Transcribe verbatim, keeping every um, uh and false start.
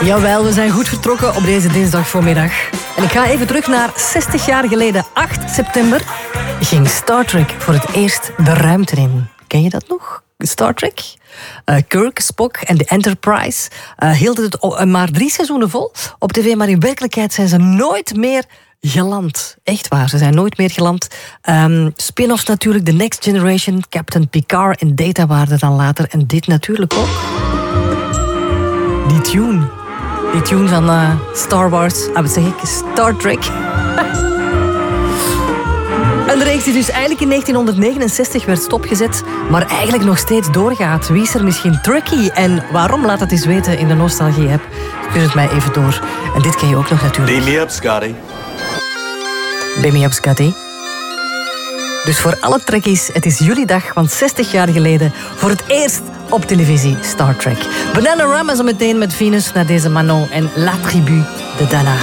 Jawel, we zijn goed vertrokken op deze dinsdagvoormiddag. En ik ga even terug naar zestig jaar geleden, acht september... ging Star Trek voor het eerst de ruimte in. Ken je dat nog? Star Trek? Uh, Kirk, Spock en de Enterprise uh, hielden het o- maar drie seizoenen vol op tv, maar in werkelijkheid zijn ze nooit meer geland. Echt waar, ze zijn nooit meer geland. Um, spin-offs natuurlijk, The Next Generation, Captain Picard en Data waren er dan later. En dit natuurlijk ook. Die tune. Die tune van uh, Star Wars, ah, wat zeg ik, Star Trek. Een reeks die dus eigenlijk in negentien negenenzestig werd stopgezet, maar eigenlijk nog steeds doorgaat. Wie is er misschien tricky? En waarom? Laat het eens weten in de Nostalgie-app. Stuur het mij even door. En dit ken je ook nog natuurlijk. Beam me up, Scotty. Beam me up, Scotty. Dus voor alle trekkies, het is jullie dag, want zestig jaar geleden voor het eerst op televisie Star Trek. Bananarama zo meteen met Venus naar deze Manon en La Tribu de Dana.